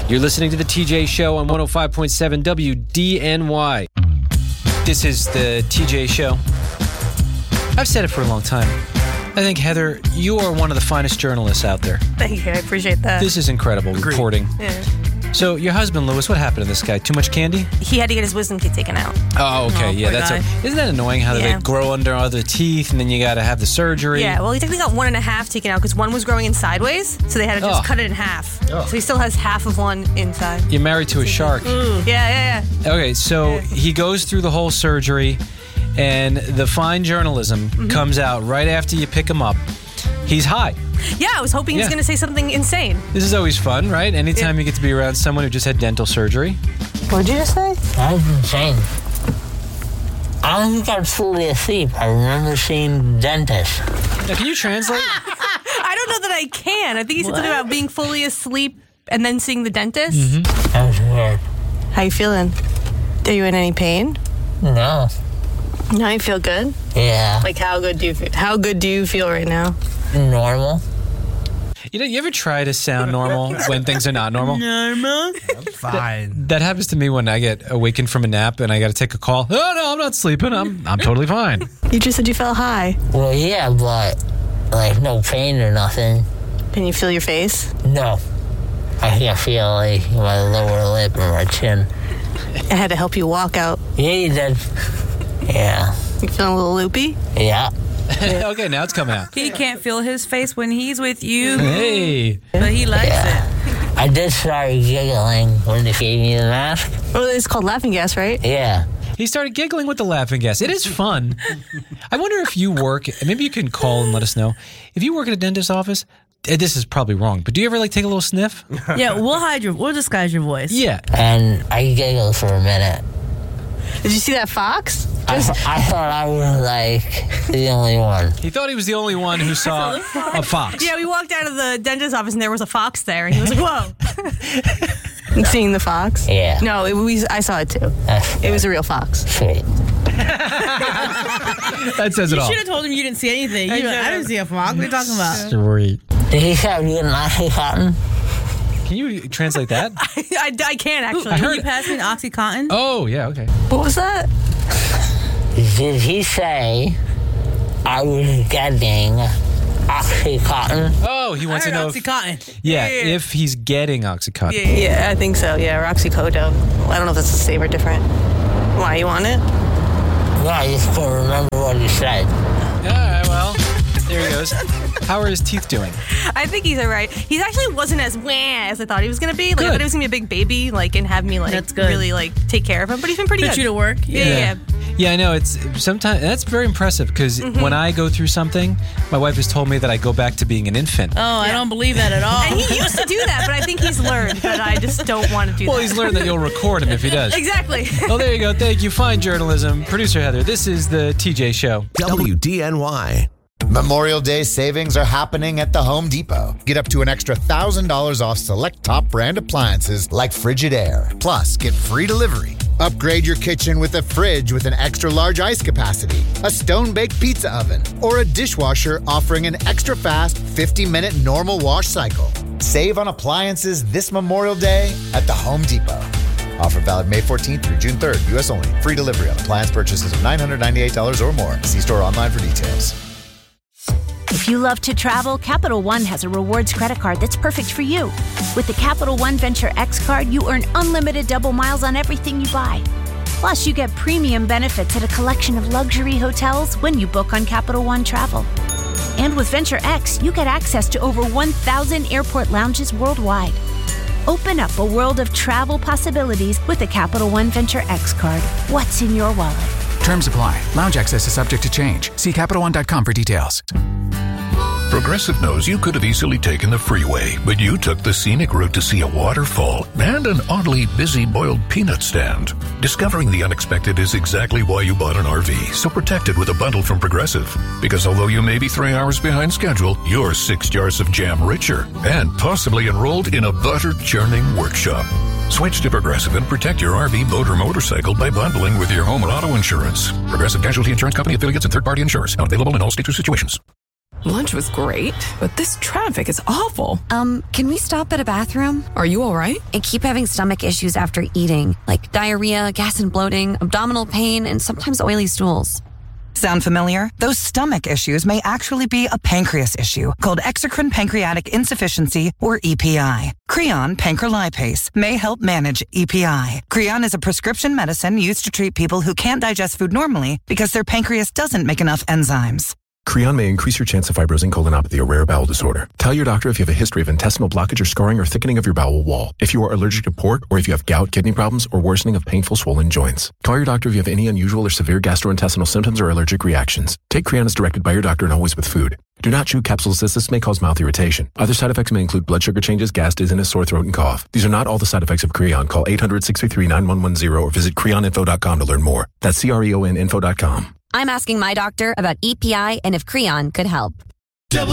You're listening to the TJ Show on 105.7 WDNY. This is the TJ Show. I've said it for a long time. I think, Heather, you are one of the finest journalists out there. Thank you. I appreciate that. This is incredible reporting. Yeah. So, your husband, Lewis, what happened to this guy? Too much candy? He had to get his wisdom teeth taken out. Oh, okay. Yeah, poor guy. Isn't that annoying how they grow under other teeth and then you got to have the surgery? Yeah, well, he technically got 1.5 taken out because one was growing in sideways, so they had to just cut it in half. So he still has half of one inside. You're married to a shark. Yeah. Okay, so he goes through the whole surgery, and the fine journalism comes out right after you pick him up. He's high. Yeah, I was hoping he was going to say something insane. This is always fun, right? Anytime you get to be around someone who just had dental surgery. What did you just say? That's insane. I don't think I'm fully asleep. I remember seeing the dentist. Now, can you translate? I don't know that I can. I think he said something about being fully asleep and then seeing the dentist. That was weird. How you feeling? Are you in any pain? No. No, you feel good? Yeah. Like, how good do you feel? How good do you feel right now? Normal. You ever try to sound normal when things are not normal? Normal? Fine. That happens to me when I get awakened from a nap and I got to take a call. Oh, no, I'm not sleeping. I'm totally fine. You just said you felt high. Well, yeah, but, like, no pain or nothing. Can you feel your face? No. I can't feel, like, my lower lip or my chin. I had to help you walk out. Yeah, you did. Yeah. You feeling a little loopy? Yeah. Okay, now it's coming out. He can't feel his face when he's with you, Hey. but he likes Yeah. it. I did start giggling when they gave me the mask. Well, it's called laughing gas, right? Yeah. He started giggling with the laughing gas. It is fun. I wonder if you work, maybe you can call and let us know. If you work at a dentist's office, this is probably wrong, but do you ever like take a little sniff? Yeah, we'll disguise your voice. Yeah. And I giggled for a minute. Did you see that fox? I thought I was, like, the only one. He thought he was the only one who saw a fox. Yeah, we walked out of the dentist's office and there was a fox there, and he was like, whoa. Seeing the fox? Yeah. No, I saw it too. It was a real fox. Sweet. That says it You all. should have told him you didn't see anything. I didn't see a fox. What are you talking about? Sweet. Did he have you an Oxycontin? Can you translate that? I can actually. Can you pass me an Oxycontin? Oh, yeah, okay. What was that? Did he say I was getting Oxycontin? Oh, he wants to know if, Oxycontin. if he's getting Oxycontin. Yeah, I think so. Yeah, Roxycodone. Well, I don't know if that's the same or different. Why, you want it? No, I just couldn't remember what he said. All right, well, there he goes. How are his teeth doing? I think he's all right. He actually wasn't as wah as I thought he was going to be. Like, I thought he was going to be a big baby, like, and have me, like, That's good. really, like, take care of him. But he's been pretty Put good. you to work. Yeah. Yeah, I know. It's sometimes that's very impressive because when I go through something, my wife has told me that I go back to being an infant. Oh, I don't believe that at all. And he used to do that, but I think he's learned that I just don't want to do that. Well, he's learned that you'll record him if he does. Exactly. Oh, there you go. Thank you. Fine journalism. Producer Heather, this is the TJ Show. WDNY. Memorial Day savings are happening at the Home Depot. Get up to an extra $1,000 off select top brand appliances like Frigidaire. Plus, get free delivery. Upgrade your kitchen with a fridge with an extra large ice capacity, a stone-baked pizza oven, or a dishwasher offering an extra fast 50-minute normal wash cycle. Save on appliances this Memorial Day at the Home Depot. Offer valid May 14th through June 3rd. U.S. only. Free delivery on appliance purchases of $998 or more. See store online for details. If you love to travel, Capital One has a rewards credit card that's perfect for you. With the Capital One Venture X card, you earn unlimited double miles on everything you buy. Plus, you get premium benefits at a collection of luxury hotels when you book on Capital One Travel. And with Venture X, you get access to over 1,000 airport lounges worldwide. Open up a world of travel possibilities with the Capital One Venture X card. What's in your wallet? Terms apply. Lounge access is subject to change. See CapitalOne.com for details. Progressive knows you could have easily taken the freeway, but you took the scenic route to see a waterfall and an oddly busy boiled peanut stand. Discovering the unexpected is exactly why you bought an RV, so protect it with a bundle from Progressive. Because although you may be 3 hours behind schedule, you're 6 jars of jam richer and possibly enrolled in a butter-churning workshop. Switch to Progressive and protect your RV, boat, or motorcycle by bundling with your home and auto insurance. Progressive Casualty Insurance Company affiliates and third-party insurers. Not available in all states or situations. Lunch was great, but this traffic is awful. Can we stop at a bathroom? Are you all right? I keep having stomach issues after eating, like diarrhea, gas and bloating, abdominal pain, and sometimes oily stools. Sound familiar? Those stomach issues may actually be a pancreas issue called exocrine pancreatic insufficiency, or EPI. Creon pancrelipase may help manage EPI. Creon is a prescription medicine used to treat people who can't digest food normally because their pancreas doesn't make enough enzymes. Creon may increase your chance of fibrosing colonopathy, a rare bowel disorder. Tell your doctor if you have a history of intestinal blockage or scarring or thickening of your bowel wall, if you are allergic to pork, or if you have gout, kidney problems, or worsening of painful swollen joints. Call your doctor if you have any unusual or severe gastrointestinal symptoms or allergic reactions. Take Creon as directed by your doctor and always with food. Do not chew capsules as this may cause mouth irritation. Other side effects may include blood sugar changes, gas, dizziness, sore throat, and cough. These are not all the side effects of Creon. Call 800-633-9110 or visit creoninfo.com to learn more. That's CREONinfo.com. I'm asking my doctor about EPI and if Creon could help.